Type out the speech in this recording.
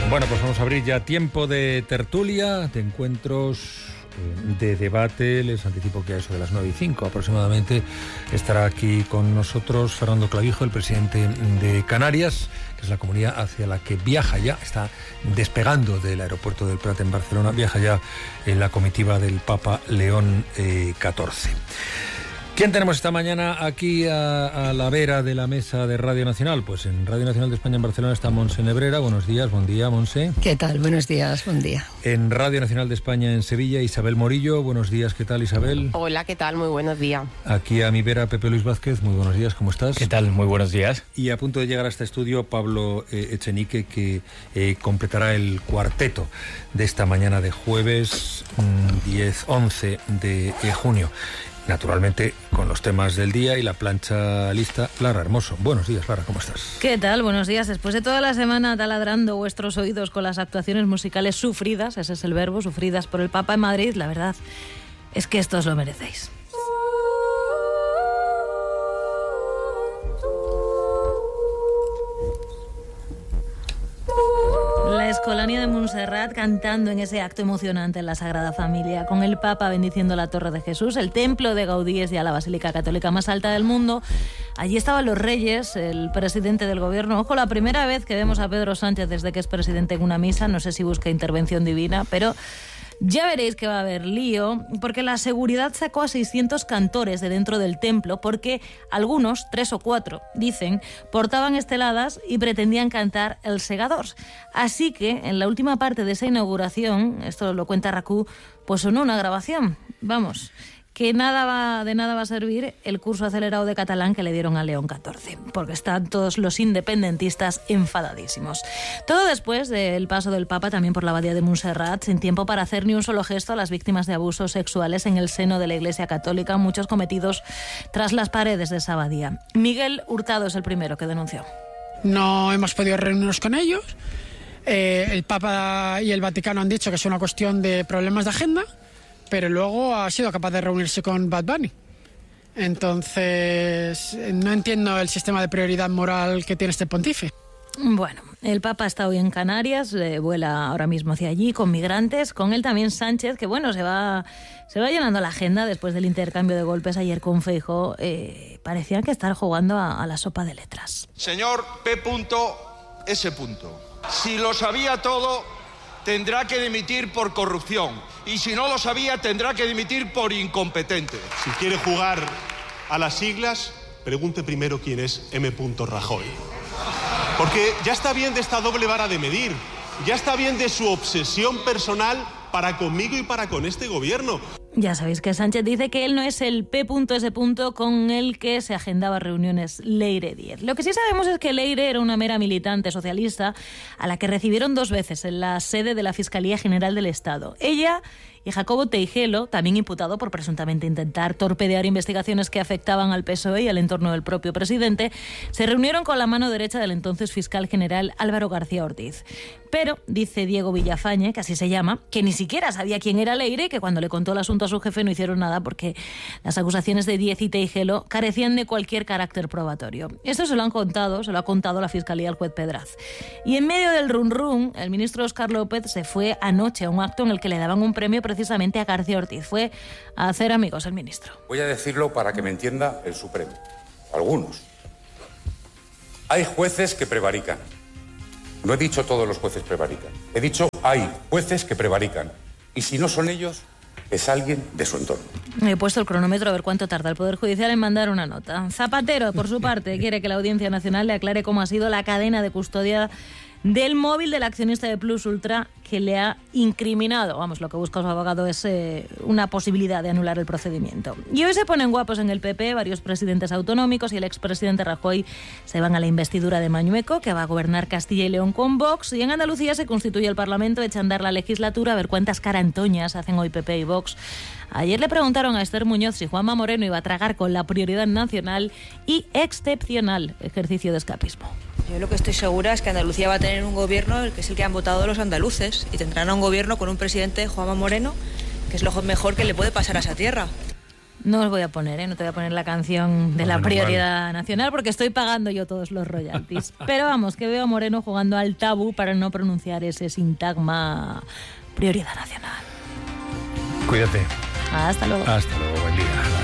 Bueno, pues vamos a abrir ya tiempo de tertulia, de encuentros, de debate. Les anticipo que a eso de las 9:05 aproximadamente estará aquí con nosotros Fernando Clavijo, el presidente de Canarias, que es la comunidad hacia la que viaja ya, está despegando del aeropuerto del Prat en Barcelona, viaja ya en la comitiva del Papa León XIV. ¿Quién tenemos esta mañana aquí a la vera de la mesa de Radio Nacional? Pues en Radio Nacional de España en Barcelona está Montse Nebrera. Buenos días, buen día, Montse. ¿Qué tal? Buenos días, buen día. En Radio Nacional de España en Sevilla, Isabel Morillo. Buenos días, ¿qué tal, Isabel? Hola, ¿qué tal? Muy buenos días. Aquí a mi vera, Pepe Luis Vázquez. Muy buenos días, ¿cómo estás? ¿Qué tal? Muy buenos días. Y a punto de llegar a este estudio, Pablo Echenique, que completará el cuarteto de esta mañana de jueves 11 de junio. Naturalmente, con los temas del día y la plancha lista. Lara Hermoso. Buenos días, Lara, ¿cómo estás? ¿Qué tal? Buenos días. Después de toda la semana taladrando vuestros oídos con las actuaciones musicales sufridas, ese es el verbo, sufridas por el Papa en Madrid, la verdad es que esto os lo merecéis. La Escolanía de Montserrat cantando en ese acto emocionante en la Sagrada Familia, con el Papa bendiciendo la Torre de Jesús, el templo de Gaudí es ya la basílica católica más alta del mundo. Allí estaban los reyes, el presidente del gobierno. Ojo, la primera vez que vemos a Pedro Sánchez desde que es presidente en una misa, no sé si busca intervención divina, pero ya veréis que va a haber lío, porque la seguridad sacó a 600 cantores de dentro del templo, porque algunos, 3 o 4, dicen, portaban esteladas y pretendían cantar El Segador. Así que, en la última parte de esa inauguración, esto lo cuenta RACU, pues sonó una grabación. Vamos, que de nada va a servir el curso acelerado de catalán que le dieron a León XIV, porque están todos los independentistas enfadadísimos. Todo después del paso del Papa también por la abadía de Montserrat, sin tiempo para hacer ni un solo gesto a las víctimas de abusos sexuales en el seno de la Iglesia Católica, muchos cometidos tras las paredes de esa abadía. Miguel Hurtado es el primero que denunció. No hemos podido reunirnos con ellos. El Papa y el Vaticano han dicho que es una cuestión de problemas de agenda, pero luego ha sido capaz de reunirse con Bad Bunny. Entonces, no entiendo el sistema de prioridad moral que tiene este pontífice. Bueno, el Papa está hoy en Canarias, vuela ahora mismo hacia allí con migrantes, con él también Sánchez, que bueno, se va llenando la agenda después del intercambio de golpes ayer con Feijóo. Parecían que estar jugando a la sopa de letras. Señor P.S. Si lo sabía todo, tendrá que dimitir por corrupción. Y si no lo sabía, tendrá que dimitir por incompetente. Si quiere jugar a las siglas, pregunte primero quién es M. Rajoy. Porque ya está bien de esta doble vara de medir. Ya está bien de su obsesión personal para conmigo y para con este gobierno. Ya sabéis que Sánchez dice que él no es el P.S. con el que se agendaba reuniones Leire Díez. Lo que sí sabemos es que Leire era una mera militante socialista a la que recibieron 2 veces en la sede de la Fiscalía General del Estado. Ella y Jacobo Teijelo, también imputado por presuntamente intentar torpedear investigaciones que afectaban al PSOE y al entorno del propio presidente, se reunieron con la mano derecha del entonces fiscal general Álvaro García Ortiz. Pero, dice Diego Villafañe, que así se llama, que ni siquiera sabía quién era Leire y que cuando le contó el asunto a su jefe no hicieron nada porque las acusaciones de Díez y Teijelo carecían de cualquier carácter probatorio. Esto se lo ha contado la Fiscalía al juez Pedraz. Y en medio del run-run, el ministro Óscar López se fue anoche a un acto en el que le daban un premio precisamente a García Ortiz. Fue a hacer amigos el ministro. Voy a decirlo para que me entienda el Supremo. Algunos. Hay jueces que prevarican. No he dicho todos los jueces prevarican. He dicho hay jueces que prevarican. Y si no son ellos, es alguien de su entorno. He puesto el cronómetro a ver cuánto tarda el Poder Judicial en mandar una nota. Zapatero, por su parte, quiere que la Audiencia Nacional le aclare cómo ha sido la cadena de custodia del móvil del accionista de Plus Ultra que le ha incriminado. Vamos, lo que busca su abogado es una posibilidad de anular el procedimiento. Y hoy se ponen guapos en el PP varios presidentes autonómicos y el expresidente Rajoy se van a la investidura de Mañueco, que va a gobernar Castilla y León con Vox, y en Andalucía se constituye el Parlamento, echa a andar la legislatura, a ver cuántas carantoñas hacen hoy PP y Vox. Ayer le preguntaron a Esther Muñoz si Juanma Moreno iba a tragar con la prioridad nacional y excepcional ejercicio de escapismo. Yo lo que estoy segura es que Andalucía va a tener un gobierno que es el que han votado los andaluces y tendrán un gobierno con un presidente, Juanma Moreno, que es lo mejor que le puede pasar a esa tierra. No os voy a poner, no te voy a poner la canción de la prioridad nacional porque estoy pagando yo todos los royalties. Pero vamos, que veo a Moreno jugando al tabú para no pronunciar ese sintagma prioridad nacional. Cuídate. Hasta luego. Hasta luego, buen día.